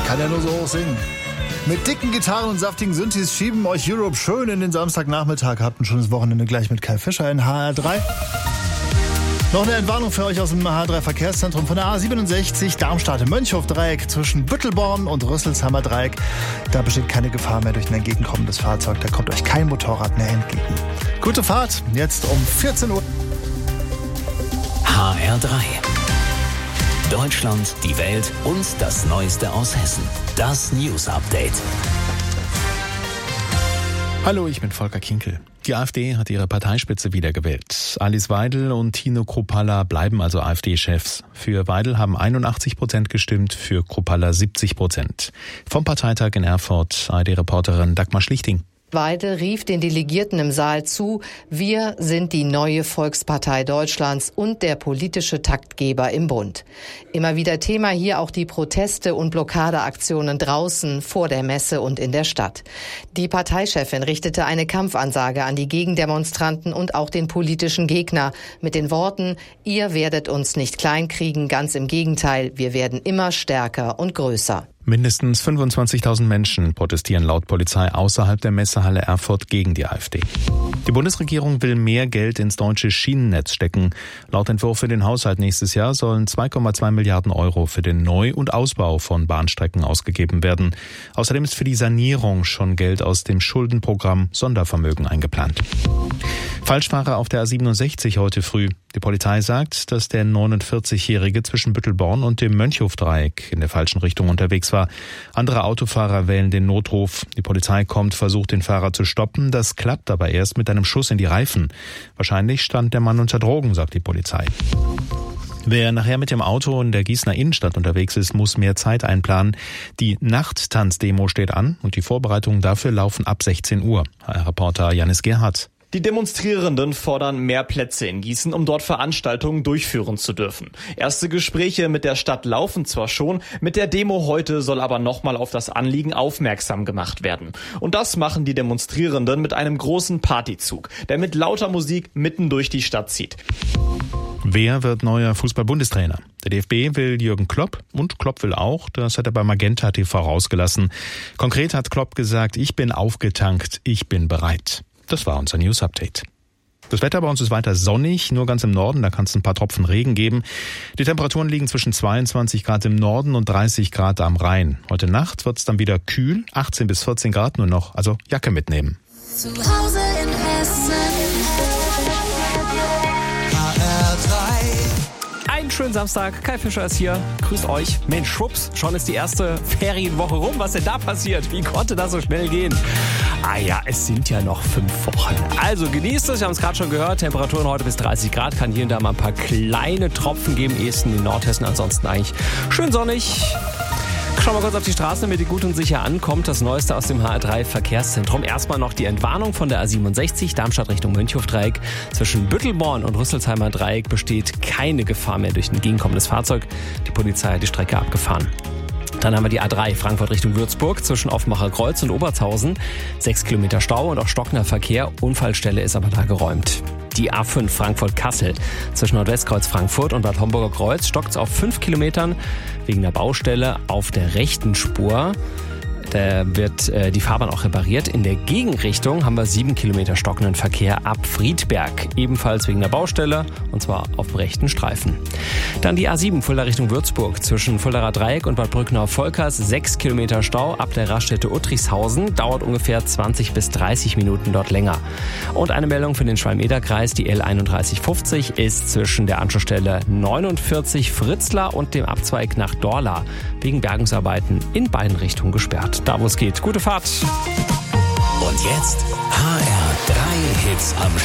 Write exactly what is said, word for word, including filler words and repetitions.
kann ja nur so hoch singen. Mit dicken Gitarren und saftigen Synthes schieben euch Europe schön in den Samstagnachmittag. Habt ein schönes Wochenende gleich mit Kai Fischer in H R drei. Noch eine Entwarnung für euch aus dem H R drei Verkehrszentrum von der A siebenundsechzig Darmstadt-Mönchhof-Dreieck zwischen Büttelborn und Rüsselsheimer Dreieck. Da besteht keine Gefahr mehr durch ein entgegenkommendes Fahrzeug. Da kommt euch kein Motorrad mehr entgegen. Gute Fahrt, jetzt um vierzehn Uhr. H R drei. Deutschland, die Welt und das Neueste aus Hessen. Das News Update. Hallo, ich bin Volker Kinkel. Die AfD hat ihre Parteispitze wiedergewählt. Alice Weidel und Tino Kruppalla bleiben also AfD-Chefs. Für Weidel haben einundachtzig Prozent gestimmt, für Kruppalla siebzig Prozent. Vom Parteitag in Erfurt, A R D-Reporterin Dagmar Schlichting. Weidel rief den Delegierten im Saal zu, wir sind die neue Volkspartei Deutschlands und der politische Taktgeber im Bund. Immer wieder Thema hier auch die Proteste und Blockadeaktionen draußen, vor der Messe und in der Stadt. Die Parteichefin richtete eine Kampfansage an die Gegendemonstranten und auch den politischen Gegner mit den Worten, ihr werdet uns nicht kleinkriegen, ganz im Gegenteil, wir werden immer stärker und größer. Mindestens fünfundzwanzigtausend Menschen protestieren laut Polizei außerhalb der Messehalle Erfurt gegen die AfD. Die Bundesregierung will mehr Geld ins deutsche Schienennetz stecken. Laut Entwurf für den Haushalt nächstes Jahr sollen zwei Komma zwei Milliarden Euro für den Neu- und Ausbau von Bahnstrecken ausgegeben werden. Außerdem ist für die Sanierung schon Geld aus dem Schuldenprogramm Sondervermögen eingeplant. Falschfahrer auf der A siebenundsechzig heute früh. Die Polizei sagt, dass der neunundvierzigjährige zwischen Büttelborn und dem Mönchhof-Dreieck in der falschen Richtung unterwegs war. Andere Autofahrer wählen den Notruf. Die Polizei kommt, versucht den Fahrer zu stoppen. Das klappt aber erst mit einem Schuss in die Reifen. Wahrscheinlich stand der Mann unter Drogen, sagt die Polizei. Wer nachher mit dem Auto in der Gießener Innenstadt unterwegs ist, muss mehr Zeit einplanen. Die Nachttanzdemo steht an und die Vorbereitungen dafür laufen ab sechzehn Uhr. H R-Reporter Janis Gerhardt. Die Demonstrierenden fordern mehr Plätze in Gießen, um dort Veranstaltungen durchführen zu dürfen. Erste Gespräche mit der Stadt laufen zwar schon, mit der Demo heute soll aber nochmal auf das Anliegen aufmerksam gemacht werden. Und das machen die Demonstrierenden mit einem großen Partyzug, der mit lauter Musik mitten durch die Stadt zieht. Wer wird neuer Fußball-Bundestrainer? Der D F B will Jürgen Klopp und Klopp will auch, das hat er bei Magenta T V rausgelassen. Konkret hat Klopp gesagt, ich bin aufgetankt, ich bin bereit. Das war unser News Update. Das Wetter bei uns ist weiter sonnig, nur ganz im Norden, da kann es ein paar Tropfen Regen geben. Die Temperaturen liegen zwischen zweiundzwanzig Grad im Norden und dreißig Grad am Rhein. Heute Nacht wird es dann wieder kühl, achtzehn bis vierzehn Grad nur noch, also Jacke mitnehmen. Zu Hause in Hessen. H R drei. Einen schönen Samstag, Kai Fischer ist hier, grüßt euch. Mensch, schwupps, schon ist die erste Ferienwoche rum. Was denn da passiert? Wie konnte das so schnell gehen? Ah ja, es sind ja noch fünf Wochen. Also genießt es, wir haben es gerade schon gehört, Temperaturen heute bis dreißig Grad, kann hier und da mal ein paar kleine Tropfen geben, ehesten in Nordhessen, ansonsten eigentlich schön sonnig. Schauen wir kurz auf die Straßen, damit ihr gut und sicher ankommt. Das Neueste aus dem H R drei Verkehrszentrum. Erstmal noch die Entwarnung von der A siebenundsechzig, Darmstadt Richtung Mönchhof-Dreieck. Zwischen Büttelborn und Rüsselsheimer Dreieck besteht keine Gefahr mehr durch ein entgegenkommendes Fahrzeug. Die Polizei hat die Strecke abgefahren. Dann haben wir die A drei Frankfurt Richtung Würzburg zwischen Offenbacher Kreuz und Obertshausen. Sechs Kilometer Stau und auch stockender Verkehr. Unfallstelle ist aber da geräumt. Die A fünf Frankfurt-Kassel zwischen Nordwestkreuz Frankfurt und Bad Homburger Kreuz stockt es auf fünf Kilometern wegen der Baustelle auf der rechten Spur. Da wird äh, die Fahrbahn auch repariert. In der Gegenrichtung haben wir sieben Kilometer stockenden Verkehr ab Friedberg. Ebenfalls wegen der Baustelle und zwar auf dem rechten Streifen. Dann die A sieben Fulda Richtung Würzburg zwischen Fuldaer Dreieck und Bad Brücknau-Volkers. sechs Kilometer Stau ab der Raststätte Uttrichshausen. Dauert ungefähr zwanzig bis dreißig Minuten dort länger. Und eine Meldung für den Schwalm-Eder-Kreis. Die L einunddreißig fünfzig ist zwischen der Anschlussstelle neunundvierzig Fritzlar und dem Abzweig nach Dorla wegen Bergungsarbeiten in beiden Richtungen gesperrt. Da, wo es geht. Gute Fahrt. Und jetzt H R drei Hits am